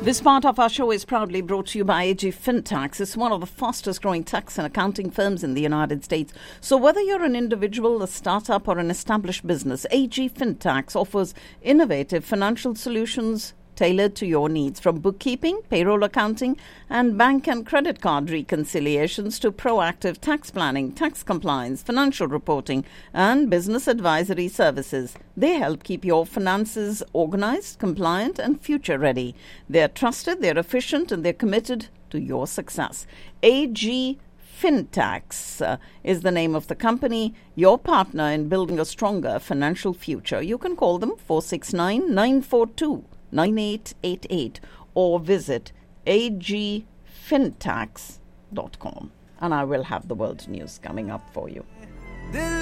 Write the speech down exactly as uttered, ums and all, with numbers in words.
This part of our show is proudly brought to you by A G Fintax. It's one of the fastest growing tax and accounting firms in the United States. So whether you're an individual, a startup, or an established business, A G Fintax offers innovative financial solutions tailored to your needs, from bookkeeping, payroll accounting, and bank and credit card reconciliations to proactive tax planning, tax compliance, financial reporting, and business advisory services. They help keep your finances organized, compliant, and future ready. They're trusted, they're efficient, and they're committed to your success. A G Fintax uh, is the name of the company, your partner in building a stronger financial future. You can call them four six nine, nine four two, nine eight eight eight or visit a g fintax dot com. And I will have the world news coming up for you.